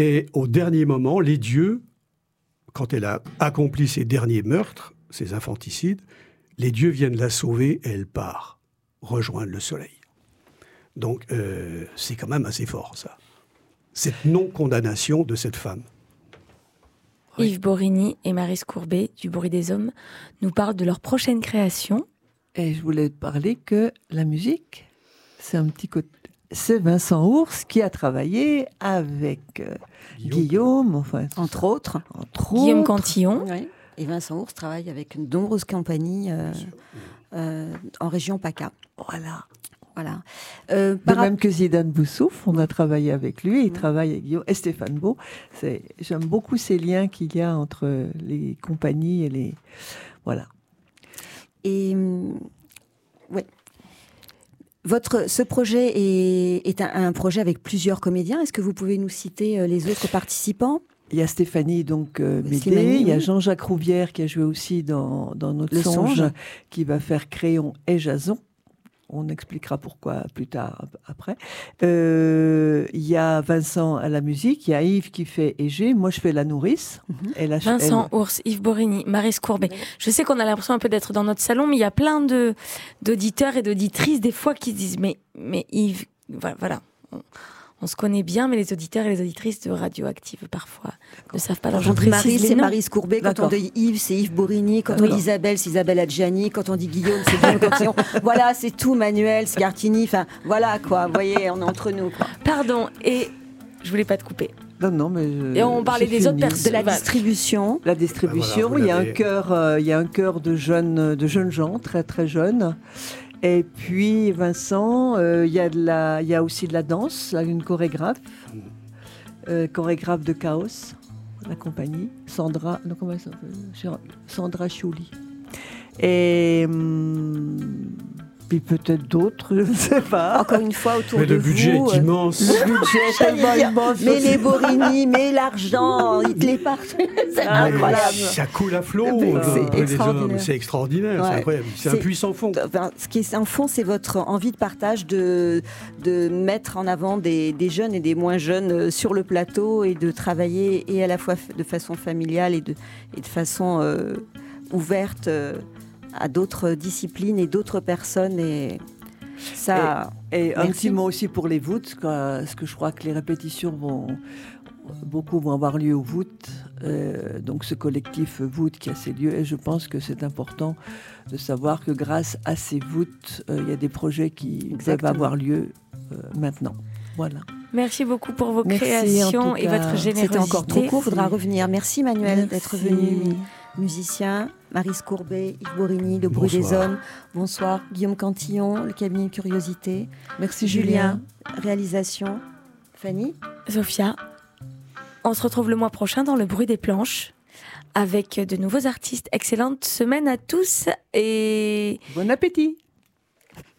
Et au dernier moment, les dieux, quand elle a accompli ses derniers meurtres, ses infanticides, les dieux viennent la sauver et elle part rejoindre le soleil. Donc, c'est quand même assez fort, ça. Cette non-condamnation de cette femme. Oui. Yves Borigny et Maryse Courbet, du Bruit des Hommes, nous parlent de leur prochaine création. Et je voulais te parler que la musique, c'est un petit côté... C'est Vincent Ours qui a travaillé avec Guillaume, enfin, entre autres. Guillaume Cantillon. Oui. Et Vincent Ours travaille avec une nombreuse compagnie en région PACA. Voilà. Même que Zidane Boussouf, on a travaillé avec lui, il travaille avec Guillaume et Stéphane Beau. J'aime beaucoup ces liens qu'il y a entre les compagnies et les... Voilà. Et... ouais. Ce projet est un projet avec plusieurs comédiens. Est-ce que vous pouvez nous citer les autres participants ? Il y a Stéphanie Médé, il y a Jean-Jacques Rouvière qui a joué aussi dans Notre songe, qui va faire Créon et Jason. On expliquera pourquoi plus tard, après. Il y a Vincent à la musique, il y a Yves qui fait Égée, moi je fais la nourrice. Vincent Ours, Yves Borigny, Maryse Courbet. Je sais qu'on a l'impression un peu d'être dans notre salon, mais il y a plein d'auditeurs et d'auditrices des fois qui se disent mais Yves, voilà, on se connaît bien, mais les auditeurs et les auditrices de Radioactive parfois ne savent pas. Alors, Maryse, c'est Maryse Courbet. Quand on dit Yves, c'est Yves Borigny. Quand on dit Isabelle, c'est Isabelle Adjani. Quand on dit Guillaume, c'est Guillaume Cantillon. Voilà, c'est tout. Manuel, c'est Gartini. Enfin, voilà quoi. Vous voyez, on est entre nous, quoi. Pardon. Et je voulais pas te couper. Non, mais et on parlait des autres personnes. De la distribution. La distribution. Voilà, il y a un chœur de jeunes gens, très très jeunes. Et puis Vincent, il y a aussi de la danse, une chorégraphe de Chaos, la compagnie, Sandra Chouli. Et puis peut-être d'autres, je ne sais pas. Encore une fois, autour de vous. Mais le budget est immense. Le budget est tellement immense. Mais les Borigny, mais l'argent, ils te les partent. C'est incroyable. Ça coule à flot. C'est extraordinaire. C'est extraordinaire, c'est incroyable. C'est un puissant fond. Ce qui est un fond, c'est votre envie de partage de mettre en avant des jeunes et des moins jeunes sur le plateau et de travailler et à la fois de façon familiale et de façon ouverte à d'autres disciplines et d'autres personnes et ça. Et un petit mot aussi pour les voûtes, parce que je crois que les répétitions beaucoup vont avoir lieu aux voûtes, donc ce collectif voûtes qui a ces lieux, et je pense que c'est important de savoir que grâce à ces voûtes, il y a des projets qui peuvent avoir lieu maintenant. Voilà. Merci beaucoup pour vos créations et votre générosité. C'était encore trop court, il faudra revenir. Merci Manuel d'être venu. Musicien, Maryse Courbet, Yves Borigny, Le Bruit des Hommes. Bonsoir. Guillaume Cantillon, le cabinet Curiosité. Merci Julien. Réalisation. Fanny. Sophia. On se retrouve le mois prochain dans Le Bruit des planches avec de nouveaux artistes. Excellente semaine à tous et bon appétit.